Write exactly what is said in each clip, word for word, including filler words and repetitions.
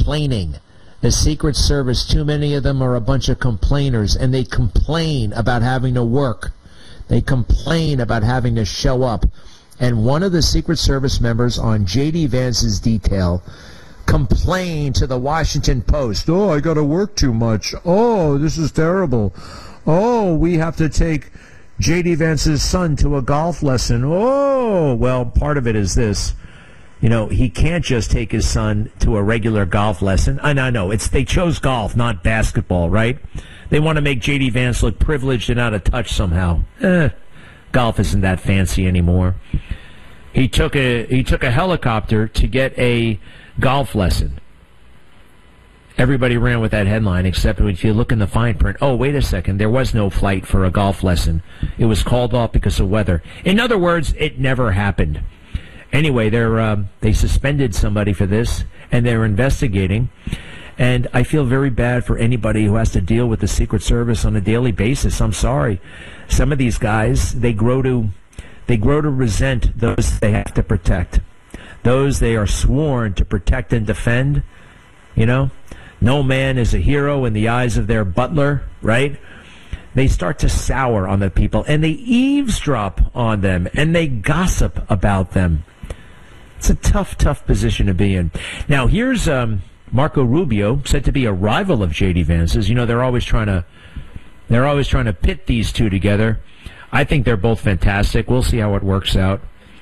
complaining. The Secret Service, too many of them are a bunch of complainers, and they complain about having to work. They complain about having to show up. And one of the Secret Service members on J D. Vance's detail complained to the Washington Post, "Oh, I got to work too much. Oh, this is terrible. Oh, we have to take J D. Vance's son to a golf lesson. Oh, well, part of it is this. You know, he can't just take his son to a regular golf lesson. I know, I know. It's, they chose golf, not basketball, right? They want to make J D. Vance look privileged and out of touch somehow. Eh, golf isn't that fancy anymore. He took a he took a helicopter to get a golf lesson. Everybody ran with that headline, except if you look in the fine print, oh, wait a second, there was no flight for a golf lesson. It was called off because of weather. In other words, it never happened. Anyway, they're um, they suspended somebody for this, and they're investigating. And I feel very bad for anybody who has to deal with the Secret Service on a daily basis. I'm sorry. Some of these guys, they grow to they grow to resent those they have to protect, those they are sworn to protect and defend. You know, no man is a hero in the eyes of their butler, right? They start to sour on the people, and they eavesdrop on them, and they gossip about them. It's a tough, tough position to be in. Now, here's um, Marco Rubio, said to be a rival of J D. Vance's. You know, they're always trying to they're always trying to pit these two together. I think they're both fantastic. We'll see how it works out.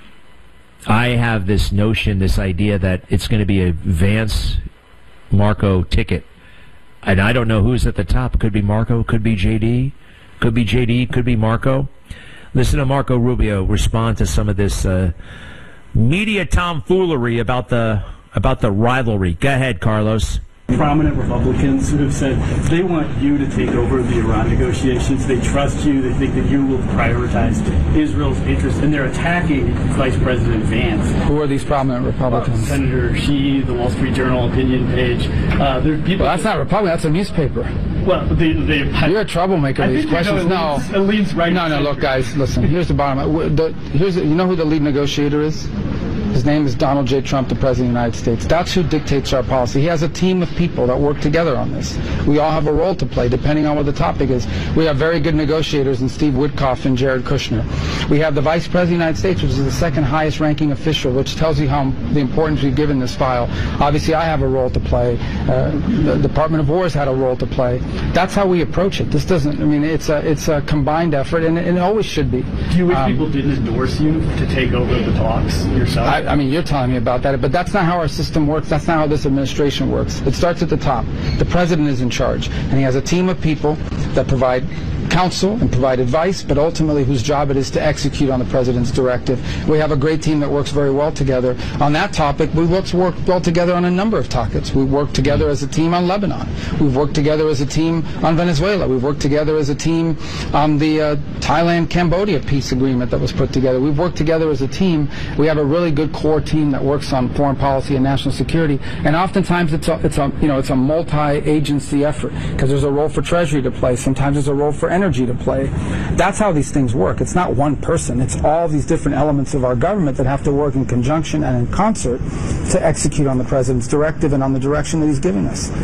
I have this notion, this idea that it's going to be a Vance-Marco ticket. And I don't know who's at the top. Could be Marco, could be J D, could be J D, could be Marco. Listen to Marco Rubio respond to some of this uh, media tomfoolery about the about the rivalry. Go ahead, Carlos. Prominent Republicans who have said they want you to take over the Iran negotiations. They trust you. They think that you will prioritize Israel's interests, and they're attacking Vice President Vance. Who are these prominent Republicans? Uh, Senator Shee, the Wall Street Journal opinion page. Uh, there are people. Well, that's not Republican. That's a newspaper. Well, they, they, you're a troublemaker. These questions. No, it leads right. No, no. Look, guys. Listen. Here's the bottom. The, here's the, you know who the lead negotiator is? His name is Donald J. Trump, the President of the United States. That's who dictates our policy. He has a team of people that work together on this. We all have a role to play, depending on what the topic is. We have very good negotiators in Steve Witkoff and Jared Kushner. We have the Vice President of the United States, which is the second highest ranking official, which tells you how the importance we've given this file. Obviously, I have a role to play. Uh, the Department of War has had a role to play. That's how we approach it. This doesn't, I mean, it's a, it's a combined effort, and, and it always should be. Do you wish um, people didn't endorse you to take over the talks yourself? I, I mean, you're telling me about that, but that's not how our system works. That's not how this administration works. It starts at the top. The president is in charge, and he has a team of people that provide counsel and provide advice, but ultimately whose job it is to execute on the president's directive. We have a great team that works very well together. On that topic, we work, work well together on a number of topics. We work together as a team on Lebanon. We've worked together as a team on Venezuela. We've worked together as a team on the uh, Thailand-Cambodia peace agreement that was put together. We've worked together as a team. We have a really good core team that works on foreign policy and national security, and oftentimes it's a, it's a, you know, it's a multi-agency effort, because there's a role for Treasury to play. Sometimes there's a role for energy to play. That's how these things work. It's not one person. It's all these different elements of our government that have to work in conjunction and in concert to execute on the president's directive and on the direction that he's giving us.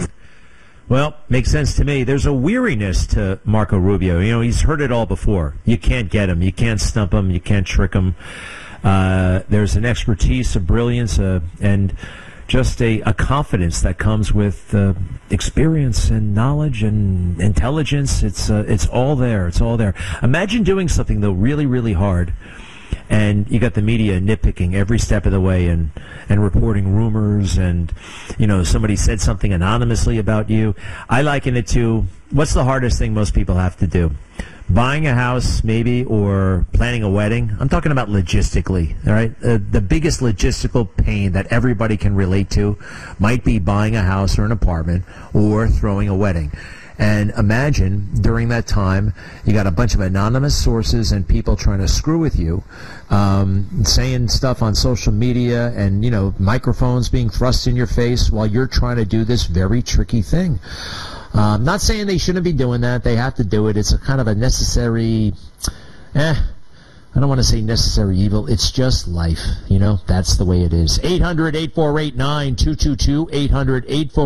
Well, makes sense to me. There's a weariness to Marco Rubio. You know, he's heard it all before. You can't get him. You can't stump him. You can't trick him. Uh, there's an expertise, a brilliance, uh, and just a, a confidence that comes with uh, experience and knowledge and intelligence. It's uh, it's all there. It's all there. Imagine doing something, though, really, really hard, and you got the media nitpicking every step of the way and, and reporting rumors, and, you know, somebody said something anonymously about you. I liken it to, what's the hardest thing most people have to do? Buying a house, maybe, or planning a wedding. I'm talking about logistically, all right? Uh, the biggest logistical pain that everybody can relate to might be buying a house or an apartment or throwing a wedding. And imagine during that time, you got a bunch of anonymous sources and people trying to screw with you, um, saying stuff on social media, and, you know, microphones being thrust in your face while you're trying to do this very tricky thing. I'm um, not saying they shouldn't be doing that. They have to do it. It's a kind of a necessary, eh, I don't want to say necessary evil. It's just life. You know, that's the way it is. eight hundred, eight four eight, nine two two two, eight hundred, eight four eight